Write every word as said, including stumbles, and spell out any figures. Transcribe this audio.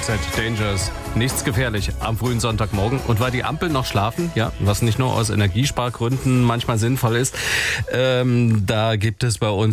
Z Dangerous. Nichts gefährlich am frühen Sonntagmorgen. Und weil die Ampeln noch schlafen, ja, was nicht nur aus Energiespargründen manchmal sinnvoll ist, ähm, da gibt es bei uns